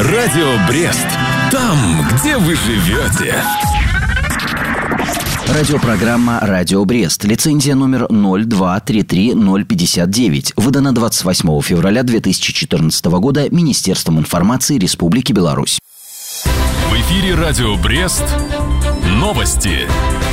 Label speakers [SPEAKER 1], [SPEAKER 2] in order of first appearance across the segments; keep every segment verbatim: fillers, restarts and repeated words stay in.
[SPEAKER 1] Радио Брест. Там, где вы живете.
[SPEAKER 2] Радиопрограмма «Радио Брест». Лицензия номер ноль два три три ноль пятьдесят девять. Выдана двадцать восьмого февраля две тысячи четырнадцатого года Министерством информации Республики Беларусь.
[SPEAKER 1] В эфире «Радио Брест». Новости.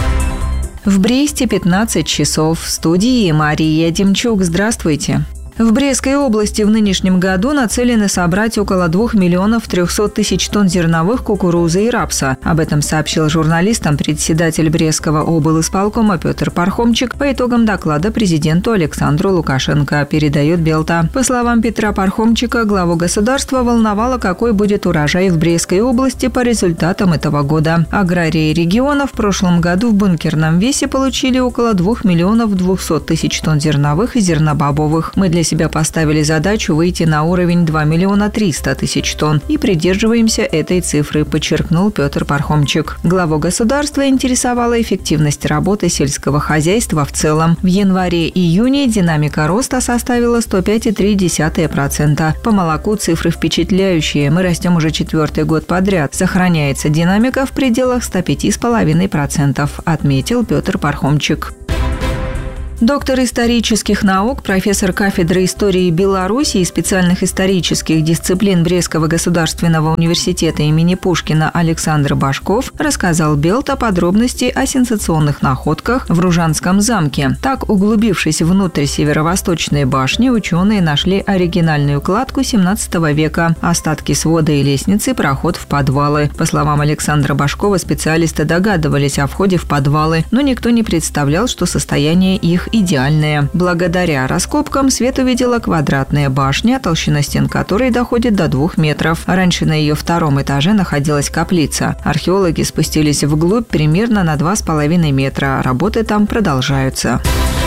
[SPEAKER 3] В Бресте пятнадцать часов. В студии Мария Демчук. Здравствуйте. В Брестской области в нынешнем году нацелены собрать около двух миллионов трехсот тысяч тонн зерновых кукурузы и рапса. Об этом сообщил журналистам председатель Брестского облисполкома Петр Пархомчик по итогам доклада президенту Александру Лукашенко, передает Белта. По словам Петра Пархомчика, главу государства волновало, какой будет урожай в Брестской области по результатам этого года. Аграрии региона в прошлом году в бункерном весе получили около двух миллионов двухсот тысяч тонн зерновых и зернобобовых. Мы для себя поставили задачу выйти на уровень два миллиона триста тысяч тонн и придерживаемся этой цифры, подчеркнул Петр Пархомчик. Главу государства интересовала эффективность работы сельского хозяйства в целом. В январе-июне динамика роста составила сто пять целых три десятых процента. По молоку цифры впечатляющие. Мы растем уже четвертый год подряд. Сохраняется динамика в пределах ста пяти целых пяти десятых процента, отметил Петр Пархомчик. Доктор исторических наук, профессор кафедры истории Беларуси и специальных исторических дисциплин Брестского государственного университета имени Пушкина Александр Башков рассказал Белта подробности о сенсационных находках в Ружанском замке. Так, углубившись внутрь северо-восточной башни, ученые нашли оригинальную кладку семнадцатого века, остатки свода и лестницы, проход в подвалы. По словам Александра Башкова, специалисты догадывались о входе в подвалы, но никто не представлял, что состояние их идеальная. Благодаря раскопкам свет увидела квадратная башня, толщина стен которой доходит до двух метров. Раньше на ее втором этаже находилась каплица. Археологи спустились вглубь примерно на два с половиной метра. Работы там продолжаются.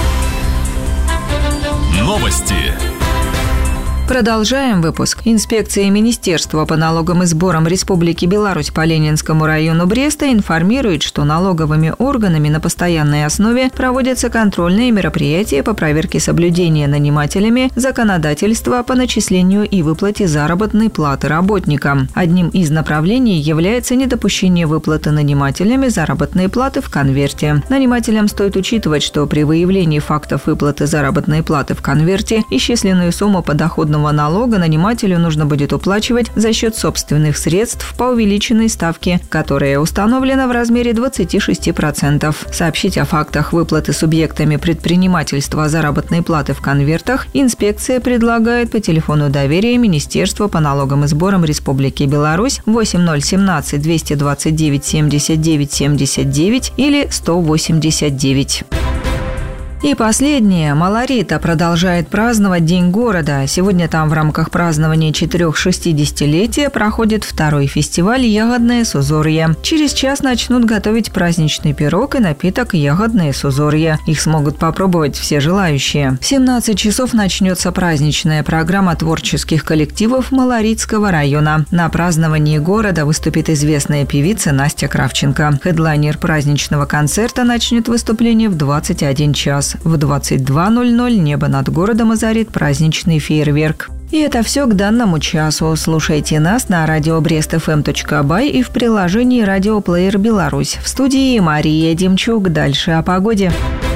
[SPEAKER 1] Новости.
[SPEAKER 3] Продолжаем выпуск. Инспекция Министерства по налогам и сборам Республики Беларусь по Ленинскому району Бреста информирует, что налоговыми органами на постоянной основе проводятся контрольные мероприятия по проверке соблюдения нанимателями законодательства по начислению и выплате заработной платы работникам. Одним из направлений является недопущение выплаты нанимателями заработной платы в конверте. Нанимателям стоит учитывать, что при выявлении фактов выплаты заработной платы в конверте исчисленную сумму подоходного налога нанимателю нужно будет уплачивать за счет собственных средств по увеличенной ставке, которая установлена в размере двадцати шести процентов. Сообщить о фактах выплаты субъектами предпринимательства заработной платы в конвертах инспекция предлагает по телефону доверия Министерства по налогам и сборам Республики Беларусь восемь ноль семнадцать двести двадцать девять семьдесят девять семьдесят девять или сто восемьдесят девять. И последнее. Малорита продолжает праздновать День города. Сегодня там в рамках празднования четырехсоттшестидесятилетия проходит второй фестиваль «Ягодное сузорье». Через час начнут готовить праздничный пирог и напиток «Ягодное сузорье». Их смогут попробовать все желающие. В семнадцать часов начнется праздничная программа творческих коллективов Малоритского района. На праздновании города выступит известная певица Настя Кравченко. Хедлайнер праздничного концерта начнет выступление в двадцать один час. В двадцать два ноль ноль небо над городом озарит праздничный фейерверк. И это все к данному часу. Слушайте нас на радио брест эф эм точка бай и в приложении «Радиоплеер Беларусь». В студии Мария Демчук. Дальше о погоде.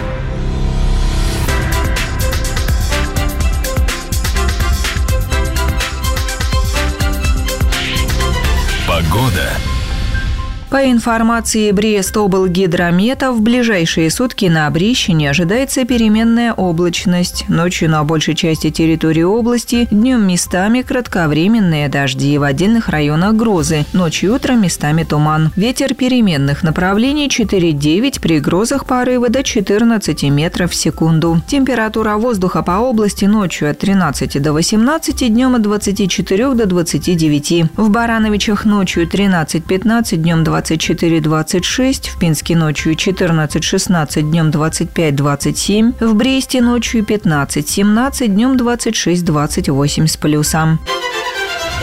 [SPEAKER 1] Погода.
[SPEAKER 3] По информации Брест-облгидромета, в ближайшие сутки на Брещине ожидается переменная облачность. Ночью на большей части территории области, днем местами кратковременные дожди, в отдельных районах грозы. Ночью и утром местами туман. Ветер переменных направлений четыре-девять, при грозах порывы до четырнадцати метров в секунду. Температура воздуха по области ночью от тринадцати до восемнадцати, днем от двадцати четырёх до двадцати девяти. В Барановичах ночью тринадцать-пятнадцать, днем двадцать четыре двадцать шесть, в Пинске ночью четырнадцать шестнадцать, днем двадцать пять двадцать семь, в Бресте ночью пятнадцать семнадцать, днем двадцать шесть двадцать восемь с плюсом.